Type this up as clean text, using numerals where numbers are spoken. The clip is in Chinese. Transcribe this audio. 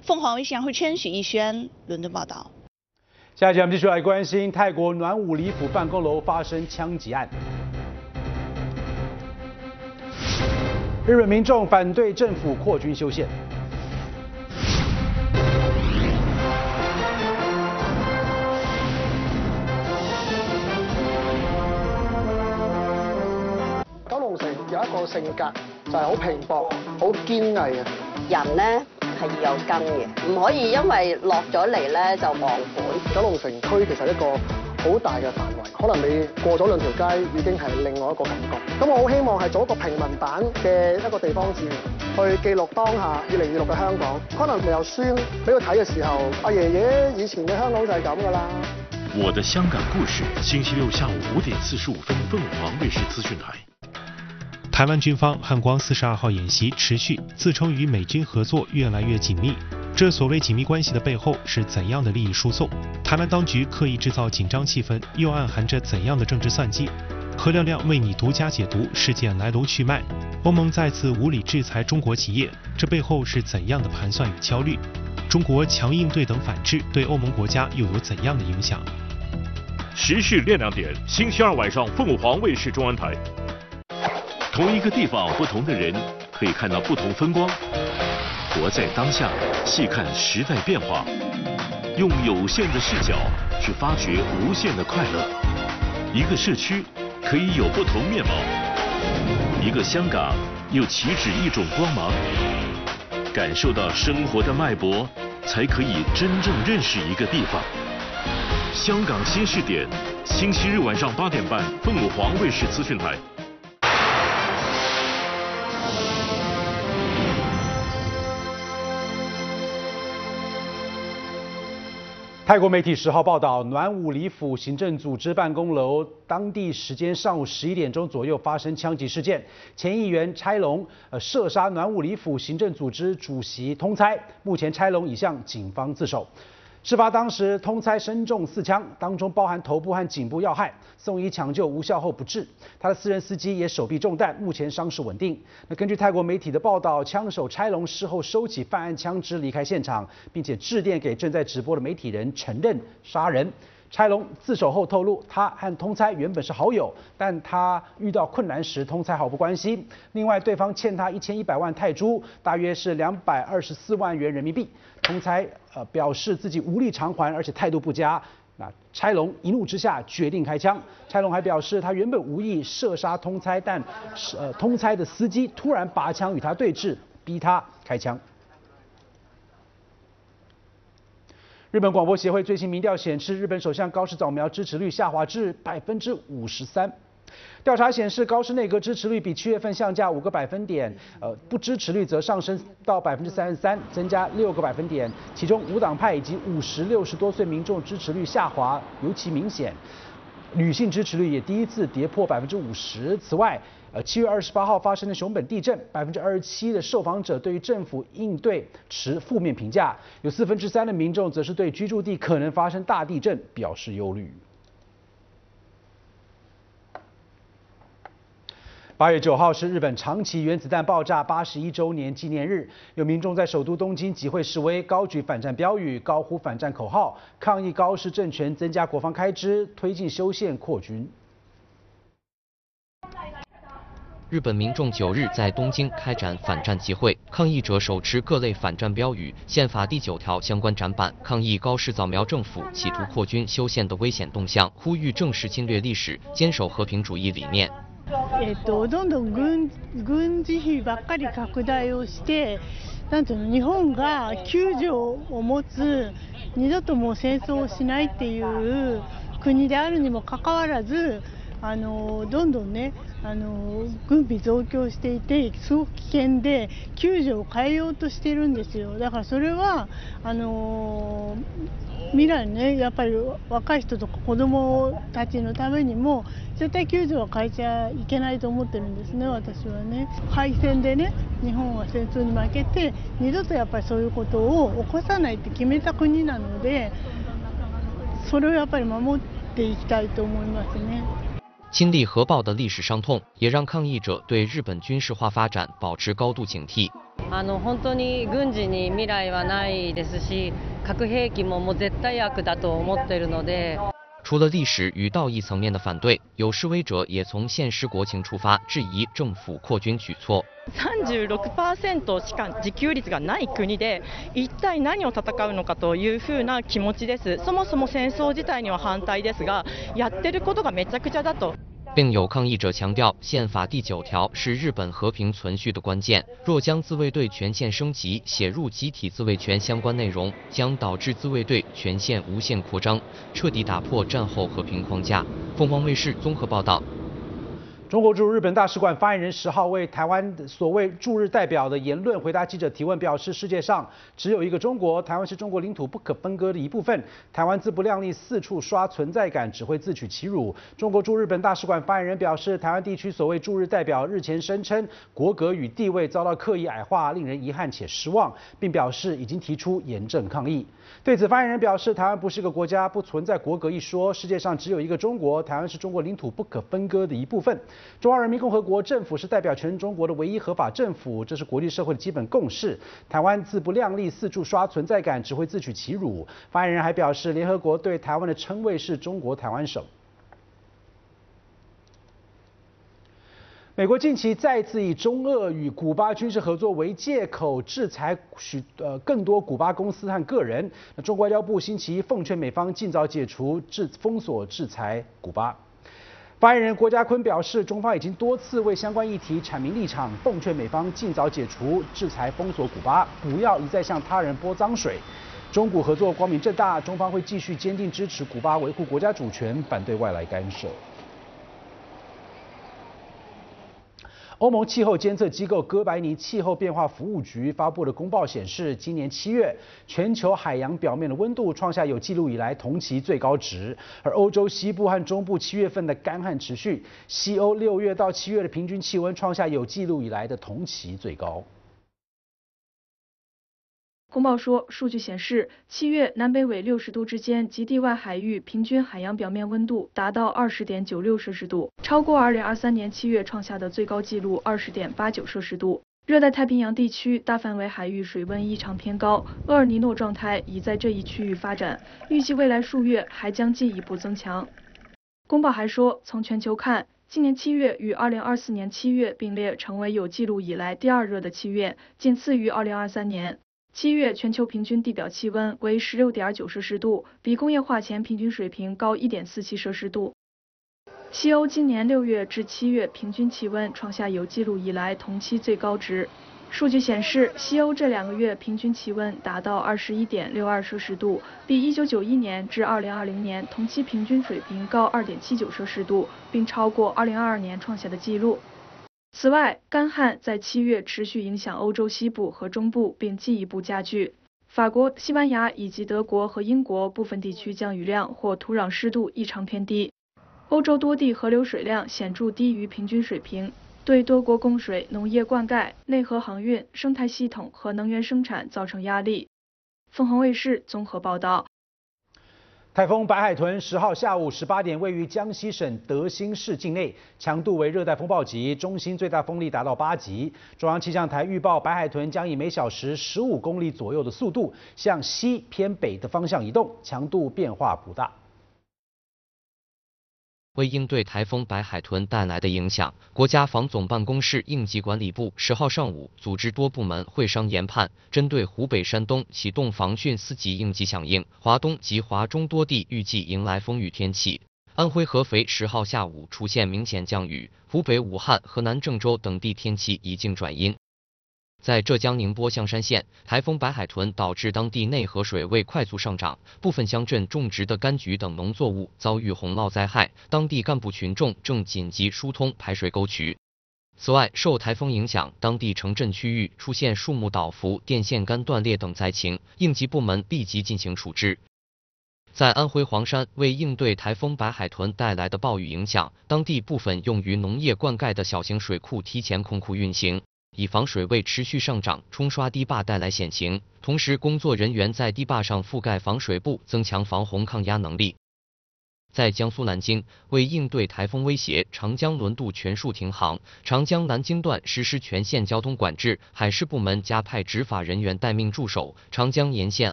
凤凰卫视杨慧琛、许逸轩伦敦报道。 下一节我们继续来关心泰国暖武里府办公楼发生枪击案。日本民众反对政府扩军修宪。 九龍城有一個性格就係好拼搏、好堅毅啊！ 人咧係要有根嘅，唔可以因為落咗嚟咧就忘本。 九龍城區其實一個好大嘅範圍，可能你過咗兩條街已經係另外一個感覺。咁我好希望係做一個平民版嘅一個地方志，去記錄當下2026嘅香港。可能有書俾佢睇嘅時候，阿爺爺以前嘅香港就係咁㗎啦。 我的香港故事，星期六下午5點45分，鳳凰衛視資訊台。 台湾军方汉光42號演習持續，自稱與美軍合作越來越緊密。這所謂緊密關係的背後是怎樣的利益輸送？台灣當局刻意製造緊張氣氛，又暗含着怎樣的政治算計？何亮亮為你獨家解讀事件來龍去脈。歐盟再次無理制裁中國企業，這背後是怎樣的盤算與焦慮？中國強硬對等反制對歐盟國家又有怎樣的影響？ 時事練亮點，星期二晚上鳳凰衛視中央台。同一個地方，不同的人，可以看到不同風光。活在當下，細看時代變化，用有限的視角去發掘無限的快樂。一個社區可以有不同面貌，一個香港又豈止一種光芒。感受到生活的脈搏，才可以真正認識一個地方。香港新視點，星期日晚上8點半，鳳凰衛視資訊台。 泰国媒体10號報道，暖武里府行政組織辦公樓當地時間上午11點鐘左右發生槍擊事件，前議員差龍射殺暖武里府行政組織主席通猜，目前差龍已向警方自首。事發當時，通猜身中4槍，當中包含頭部和頸部要害，送醫搶救無效後不治。他的私人司機也手臂中彈，目前傷勢穩定。根據泰國媒體的報道，槍手差龍事後收起犯案槍支離開現場，並且致電給正在直播的媒體人承認殺人。差龍自首後透露，他和通猜原本是好友，但他遇到困難時，通猜毫不關心。另外，對方欠他1100萬泰銖，大約是224萬元人民幣。通猜表示自己無力償還，而且態度不佳。那差龍一怒之下決定開槍。差龍還表示，他原本無意射殺通猜，但通猜的司機突然拔槍與他對峙，逼他開槍。日本廣播協會最新民調顯示，日本首相高市早苗支持率下滑至53%。調查顯示，高市內閣支持率比7月份下降5個百分點，不支持率則上升到33%，增加6個百分點。其中無黨派以及50、60多歲民眾支持率下滑尤其明顯，女性支持率也第一次跌破50%。此外，7月28號發生的熊本地震，27%的受訪者對於政府應對持負面評價，有3/4的民眾則是對居住地可能發生大地震表示憂慮。8月9號是日本長崎原子彈爆炸81週年紀念日，有民眾在首都東京集會示威，高舉反戰標語，高呼反戰口號，抗議高市政權增加國防開支，推進修憲擴軍。 日本民眾9日在東京開展反戰集會，抗議者手持各類反戰標語、憲法第9條相關展板，抗議高市早苗政府企圖擴軍修憲的危險動向，呼籲正視侵略歷史，堅守和平主義理念。 どんどん軍事費ばっかり拡大をして、なんていうの、日本が9条を持つ二度ともう戦争をしないっていう国であるにもかかわらず、どんどんね、軍備増強していてすごく危険で9条を変えようとしてるんですよ。だからそれは未来ね、やっぱり若い人とか子供たちのためにも絶対9条は変えちゃいけないと思ってるんですね、私はね。敗戦でね、日本は戦争に負けて二度とやっぱりそういうことを起こさないって決めた国なので、それをやっぱり守っていきたいと思いますね。 亲历核爆的历史伤痛，也让抗议者对日本军事化发展保持高度警惕。 本当に軍事に未来はないですし、核兵器も絶対悪だと思っているので。 除了历史与道义层面的反对，有示威者也从现实国情出发，质疑政府扩军举措。 36% しか自給率がない国で、一体何を戦うのかというふうな気持ちです。そもそも戦争自体には反対ですが、やってることがめちゃくちゃだと。 并有抗议者强调，宪法第9条是日本和平存续的关键。若将自卫队权限升级写入集体自卫权相关内容，将导致自卫队权限无限扩张，彻底打破战后和平框架。凤凰卫视综合报道。 中国驻日本大使馆发言人10号为台湾所谓驻日代表的言论回答记者提问，表示世界上只有一个中国，台湾是中国领土不可分割的一部分，台湾自不量力四处刷存在感，只会自取其辱。中国驻日本大使馆发言人表示，台湾地区所谓驻日代表日前声称国格与地位遭到刻意矮化，令人遗憾且失望，并表示已经提出严正抗议。对此，发言人表示，台湾不是个国家，不存在国格一说，世界上只有一个中国，台湾是中国领土不可分割的一部分。中华人民共和国政府是代表全中国的唯一合法政府，这是国际社会的基本共识。台湾自不量力四处刷存在感，只会自取其辱。发言人还表示，联合国对台湾的称谓是中国台湾省。美国近期再次以中俄与古巴军事合作为借口，制裁更多古巴公司和个人。中国外交部星期一奉劝美方尽早解除封锁制裁古巴。发言人郭家坤表示，中方已经多次为相关议题阐明立场，奉劝美方尽早解除制裁封锁古巴，不要一再向他人泼脏水。中古合作光明正大，中方会继续坚定支持古巴维护国家主权，反对外来干涉。欧盟气候监测机构哥白尼气候变化服务局发布的公报显示，今年7月，全球海洋表面的温度创下有记录以来同期最高值，而欧洲西部和中部7月份的干旱持续，西欧6月到7月的平均气温创下有记录以来的同期最高。 公报说，数据显示，7月南北纬60度之间及地外海域平均海洋表面温度达到20.96摄氏度，超过2023年7月创下的最高纪录20.89摄氏度。热带太平洋地区大范围海域水温异常偏高，厄尔尼诺状态已在这一区域发展，预计未来数月还将进一步增强。公报还说，从全球看，今年7月与2024年7月并列成为有记录以来第2热的7月，仅次于2023年。7月全球平均地表气温为16.9摄氏度，比工业化前平均水平高1.47摄氏度。西欧今年6月至7月平均气温创下有记录以来同期最高值。数据显示，西欧这2个月平均气温达到21.62摄氏度，比1991年至2020年同期平均水平高2.79摄氏度，并超过2022年创下的纪录。此外，干旱在7月持续影响欧洲西部和中部，并进一步加剧。法国、西班牙以及德国和英国部分地区降雨量或土壤湿度异常偏低。欧洲多地河流水量显著低于平均水平，对多国供水、农业灌溉、内河航运、生态系统和能源生产造成压力。凤凰卫视综合报道。 台风白海豚10号下午18点位于江西省德兴市境内，强度为热带风暴级，中心最大风力达到8级。中央气象台预报，白海豚将以每小时15公里左右的速度向西偏北的方向移动，强度变化不大。 为应对台风白海豚带来的影响，国家防总办公室应急管理部10号上午组织多部门会商研判，针对湖北、山东启动防汛4级应急响应，华东及华中多地预计迎来风雨天气。安徽合肥10号下午出现明显降雨，湖北武汉、河南郑州等地天气已经转阴。在浙江宁波象山县，台风白海豚导致当地内河水位快速上涨，部分乡镇种植的柑橘等农作物遭遇洪涝灾害，当地干部群众正紧急疏通排水沟渠。此外，受台风影响，当地城镇区域出现树木倒伏、电线杆断裂等灾情，应急部门立即进行处置。在安徽黄山，为应对台风白海豚带来的暴雨影响，当地部分用于农业灌溉的小型水库提前空库运行，以防水位持续上涨冲刷堤坝带来险情。同时，工作人员在堤坝上覆盖防水布，增强防洪抗压能力。 在江苏南京，为应对台风威胁，长江轮渡全数停航，长江南京段实施全线交通管制，海事部门加派执法人员待命驻守，长江沿线